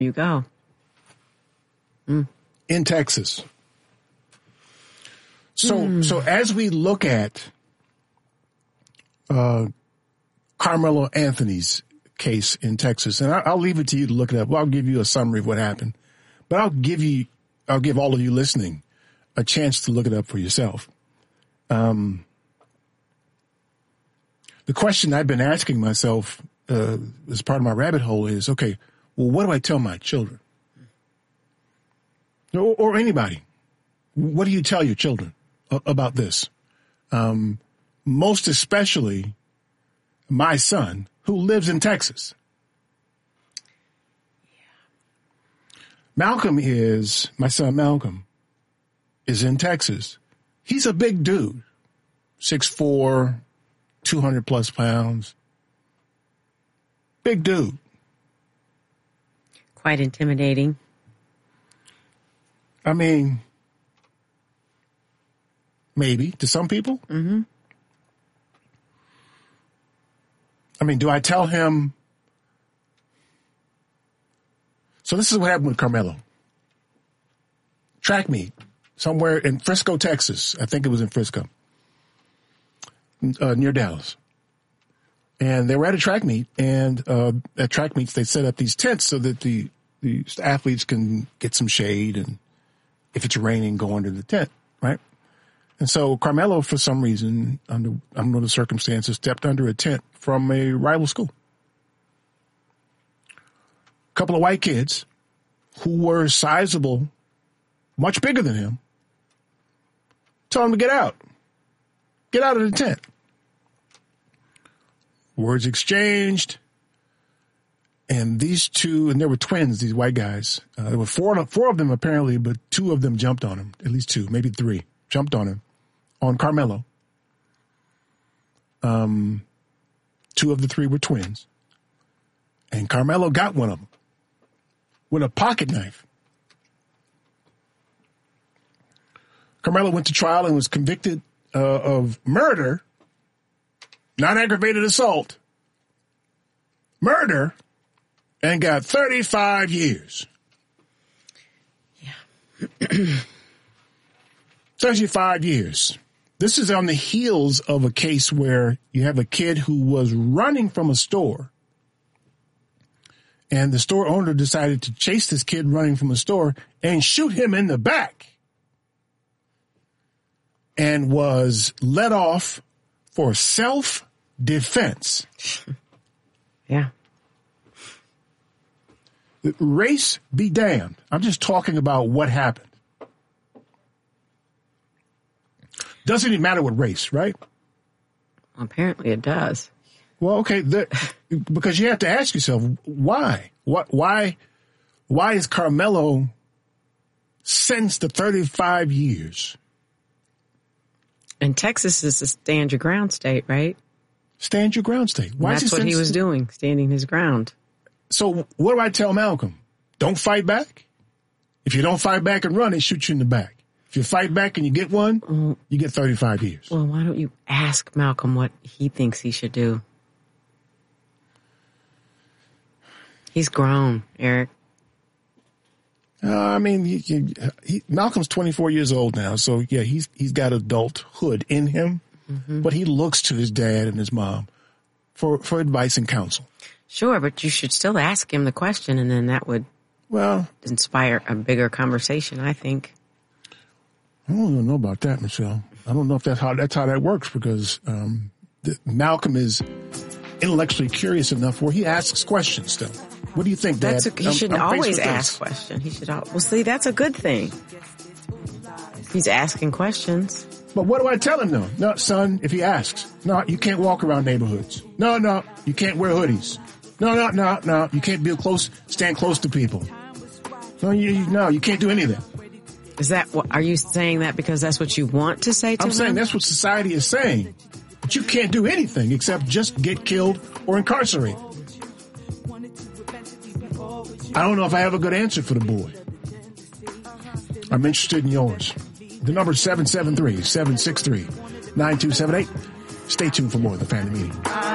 You go. In Texas. So as we look at Carmelo Anthony's case in Texas, and I'll leave it to you to look it up. Well, I'll give you a summary of what happened, but I'll give all of you listening a chance to look it up for yourself. The question I've been asking myself as part of my rabbit hole is, okay, well, what do I tell my children? Or anybody? What do you tell your children about this? Most especially my son, who lives in Texas. Yeah. My son Malcolm is in Texas. He's a big dude, 6'4", 200 plus pounds. Big dude. Quite intimidating. I mean, maybe to some people. Mm-hmm. I mean, do I tell him? So this is what happened with Carmelo. Track meet somewhere in Frisco, Texas. I think it was in Frisco, near Dallas. And they were at a track meet, and at track meets they set up these tents so that the athletes can get some shade, and if it's raining, go under the tent, right? And so Carmelo, for some reason, under the circumstances, stepped under a tent from a rival school. A couple of white kids who were sizable, much bigger than him, told him to get out. Get out of the tent. Words exchanged. And these two, and there were twins, these white guys. There were four of them apparently, but two of them jumped on him. At least two, maybe three, jumped on him. On Carmelo. Two of the three were twins. And Carmelo got one of them with a pocket knife. Carmelo went to trial and was convicted of murder, not aggravated assault, murder, and got 35 years. Yeah. 35 years. This is on the heels of a case where you have a kid who was running from a store, and the store owner decided to chase this kid running from a store and shoot him in the back, and was let off for self-defense. Yeah. Race be damned. I'm just talking about what happened. Doesn't even matter what race, right? Apparently it does. Well, okay, because you have to ask yourself, why? Why is Carmelo sentenced to 35 years? And Texas is a stand your ground state, right? Stand your ground state. Why that's what he was doing, standing his ground. So what do I tell Malcolm? Don't fight back? If you don't fight back and run, they shoot you in the back. If you fight back and you get one, you get 35 years. Well, why don't you ask Malcolm what he thinks he should do? He's grown, Eric. I mean, Malcolm's 24 years old now, so yeah, he's got adulthood in him, but he looks to his dad and his mom for advice and counsel. Sure, but you should still ask him the question, and then that would inspire a bigger conversation, I think. I don't know about that, Michelle. I don't know if that's how that works, because Malcolm is intellectually curious enough where he asks questions still. What do you think, Dad? He should always ask questions. See, that's a good thing. He's asking questions. But what do I tell him, though? No, son, if he asks, no, you can't walk around neighborhoods. No, you can't wear hoodies. No, you can't stand close to people. No, you can't do any of that. Is that are you saying that because that's what you want to say to him? I'm saying that's what society is saying. But you can't do anything except just get killed or incarcerated. I don't know if I have a good answer for the boy. I'm interested in yours. The number is 773-763-9278. Stay tuned for more of the Family Meeting.